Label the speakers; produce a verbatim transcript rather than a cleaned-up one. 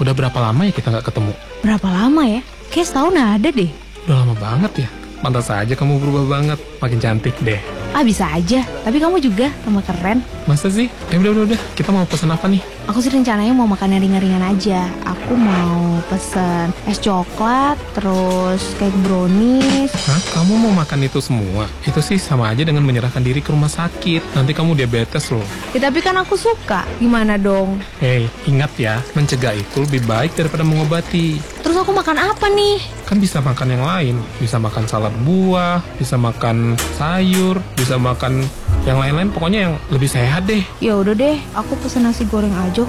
Speaker 1: Udah berapa lama ya kita nggak ketemu?
Speaker 2: Berapa lama ya? Kayak setahun ada deh.
Speaker 1: Udah lama banget ya. Pantas aja kamu berubah banget. Makin cantik deh.
Speaker 2: Ah bisa aja, tapi kamu juga sama keren.
Speaker 1: Masa sih? Eh udah, udah, udah. Kita mau pesen apa nih?
Speaker 2: Aku sih rencananya mau makan yang ringan-ringan aja. Aku mau pesen es coklat, terus cake brownies.
Speaker 1: Hah? Kamu mau makan itu semua? Itu sih sama aja dengan menyerahkan diri ke rumah sakit. Nanti kamu diabetes loh.
Speaker 2: Ya tapi kan aku suka. Gimana dong?
Speaker 1: Hei, ingat ya, mencegah itu lebih baik daripada mengobati.
Speaker 2: Terus aku makan apa nih?
Speaker 1: Kan bisa makan yang lain. Bisa makan salad buah, bisa makan sayur, bisa makan yang lain-lain. Pokoknya yang lebih sehat deh.
Speaker 2: Ya udah deh, aku pesen nasi goreng aja.